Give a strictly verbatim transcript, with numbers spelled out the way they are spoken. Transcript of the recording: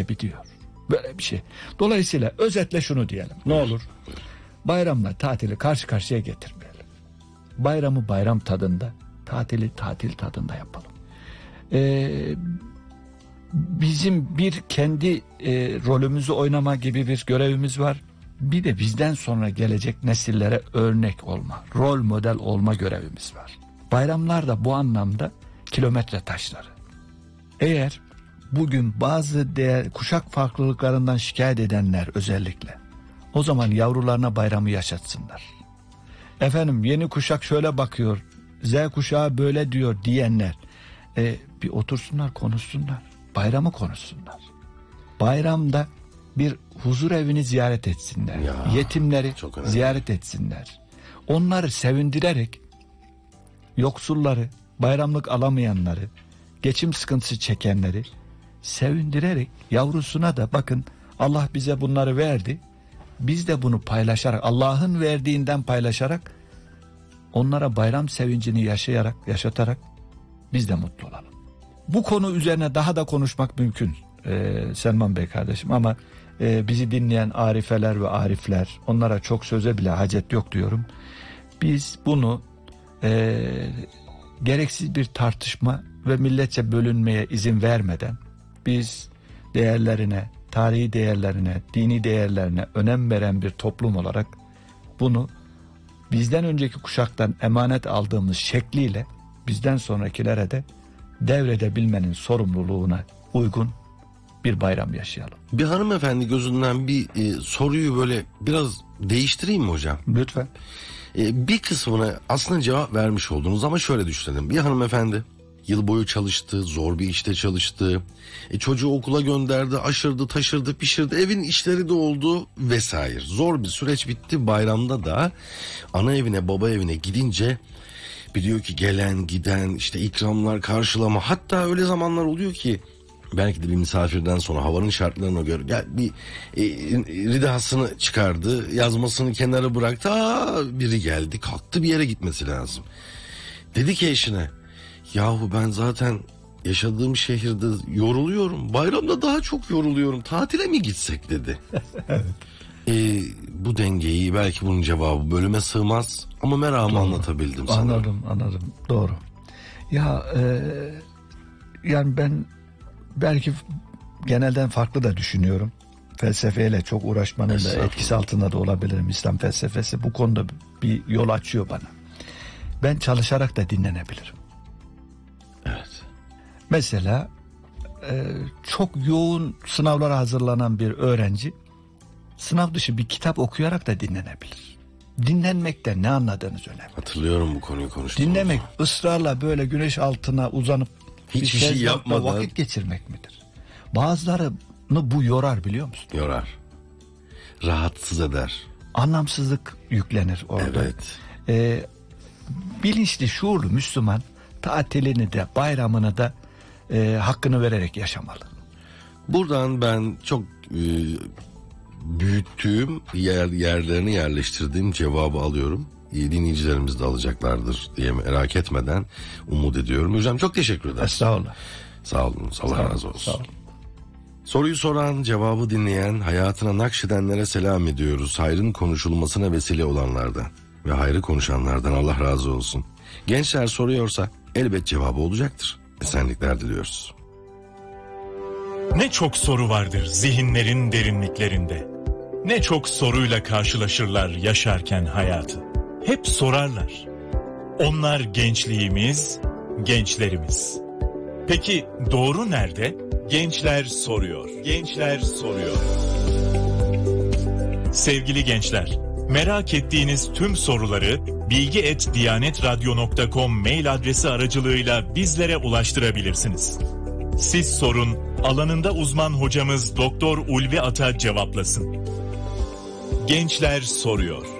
bitiyor. Böyle bir şey. Dolayısıyla özetle şunu diyelim. Ne olur bayramla tatili karşı karşıya getirmeyelim. Bayramı bayram tadında, tatili tatil tadında yapalım. Ee, bizim bir kendi e, rolümüzü oynama gibi bir görevimiz var. Bir de bizden sonra gelecek nesillere örnek olma, rol model olma görevimiz var. Bayramlar da bu anlamda kilometre taşları. Eğer bugün bazı değer, kuşak farklılıklarından şikayet edenler özellikle, o zaman yavrularına bayramı yaşatsınlar. Efendim yeni kuşak şöyle bakıyor, Z kuşağı böyle diyor diyenler, e, bir otursunlar konuşsunlar, bayramı konuşsunlar. Bayramda bir huzur evini ziyaret etsinler, ya, yetimleri ziyaret etsinler. Onları sevindirerek, yoksulları, bayramlık alamayanları, geçim sıkıntısı çekenleri sevindirerek, yavrusuna da bakın Allah bize bunları verdi, biz de bunu paylaşarak, Allah'ın verdiğinden paylaşarak, onlara bayram sevincini yaşayarak, yaşatarak biz de mutlu olalım. Bu konu üzerine daha da konuşmak mümkün ee, Selman Bey kardeşim, ama e, bizi dinleyen arifeler ve arifler, onlara çok söze bile hacet yok diyorum. Biz bunu e, gereksiz bir tartışma ve milletçe bölünmeye izin vermeden, biz değerlerine, tarihi değerlerine, dini değerlerine önem veren bir toplum olarak bunu bizden önceki kuşaktan emanet aldığımız şekliyle bizden sonrakilere de devredebilmenin sorumluluğuna uygun bir bayram yaşayalım. Bir hanımefendi gözünden bir e, soruyu böyle biraz değiştireyim mi hocam? Lütfen. E, bir kısmına aslında cevap vermiş oldunuz ama şöyle düşünelim. Bir hanımefendi yıl boyu çalıştı, zor bir işte çalıştı. E, çocuğu okula gönderdi, aşırdı, taşırdı, pişirdi. Evin işleri de oldu vesaire. Zor bir süreç bitti. Bayramda da ana evine, baba evine gidince biliyor ki gelen giden, işte ikramlar, karşılama. Hatta öyle zamanlar oluyor ki belki de bir misafirden sonra havanın şartlarına göre gel bir e, ridasını çıkardı, yazmasını kenara bıraktı. Aa, biri geldi, kalktı, bir yere gitmesi lazım. Dedi ki eşine, yahu ben zaten yaşadığım şehirde yoruluyorum, bayramda daha çok yoruluyorum, tatile mi gitsek dedi. Evet. E, bu dengeyi, belki bunun cevabı bölüme sığmaz ama meramı doğru anlatabildim sana. Anladım, anladım. Doğru. Ya e, yani ben belki genelden farklı da düşünüyorum. Felsefeyle çok uğraşmanın da etkisi altında da olabilirim. İslam felsefesi bu konuda bir yol açıyor bana. Ben çalışarak da dinlenebilirim. Evet. Mesela e, çok yoğun sınavlara hazırlanan bir öğrenci sınav dışı bir kitap okuyarak da dinlenebilir. Dinlenmekten ne anladığınız önemli. Hatırlıyorum bu konuyu konuştuğumuzu. Dinlemek ısrarla böyle güneş altına uzanıp hiçbir şey yapmadan vakit geçirmek midir? Bazılarını bu yorar, biliyor musun? Yorar. Rahatsız eder. Anlamsızlık yüklenir orada. Evet. Ee, bilinçli, şuurlu Müslüman tatilini de bayramını da e, hakkını vererek yaşamalı. Buradan ben çok e, büyüttüğüm yer, yerlerini yerleştirdiğim cevabı alıyorum. Dinleyicilerimiz de alacaklardır diye merak etmeden umut ediyorum. Hocam çok teşekkür ederim. Estağfurullah. Sağ olun. Allah sağ razı olsun. Sağ olun. Soruyu soran, cevabı dinleyen, hayatına nakşedenlere selam ediyoruz. Hayrın konuşulmasına vesile olanlardan ve hayrı konuşanlardan Allah razı olsun. Gençler soruyorsa elbet cevabı olacaktır. Esenlikler diliyoruz. Ne çok soru vardır zihinlerin derinliklerinde. Ne çok soruyla karşılaşırlar yaşarken hayatı. Hep sorarlar. Onlar gençliğimiz, gençlerimiz. Peki doğru nerede? Gençler soruyor. Gençler soruyor. Sevgili gençler, merak ettiğiniz tüm soruları bilgi et diyanetradyo nokta com mail adresi aracılığıyla bizlere ulaştırabilirsiniz. Siz sorun, alanında uzman hocamız Doktor Ulvi Ata cevaplasın. Gençler soruyor.